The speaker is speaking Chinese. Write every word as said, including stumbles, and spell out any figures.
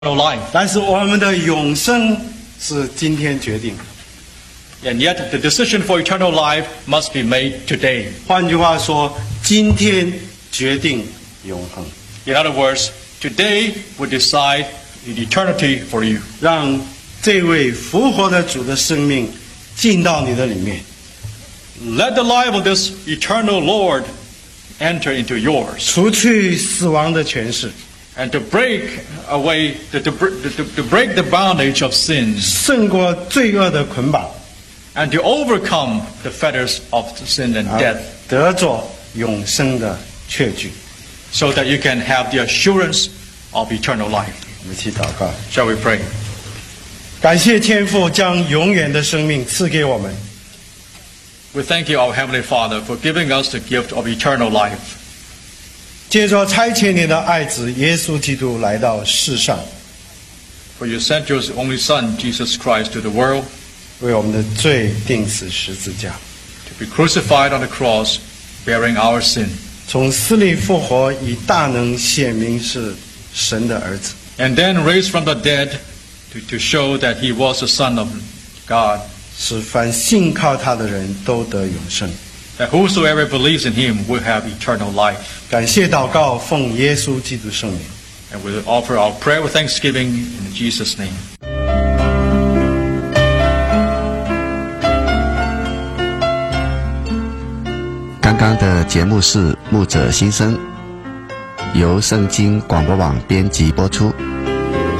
life. 但是我们的永生是今天决定的。 And yet the decision for eternal life must be made today. 换句话说，今天决定永恒。 In other words, today we decide the eternity for you. 让这位复活的主的生命进到你的里面， Let the life of this eternal Lord enter into yours. 除去死亡的权势， And to break away, to, to, to, to break the bondage of sins. 胜过罪恶的捆绑， And to overcome the fetters of sin and death. 得着永生的确据。 So that you can have the assurance of eternal life. 我们一起祷告， Shall we pray? 感谢天父将永远的生命赐给我们。 We thank you, our Heavenly Father, for giving us the gift of eternal life. 借着差遣你的爱子耶稣基督来到世上， For you sent your only Son, Jesus Christ, to the world 为我们的罪钉死十字架， to be crucified on the cross, bearing our sin. 从死里复活，以大能显明是神的儿子。 And then raised from the dead to, to show that he was the Son of God. 使凡信靠他的人都得永生。 That whosoever believes in him will have eternal life. 感谢祷告，奉耶稣基督圣名。 And we offer our prayer with thanksgiving in Jesus' name. 刚刚的节目是牧者心声，由圣经广播网编辑播出。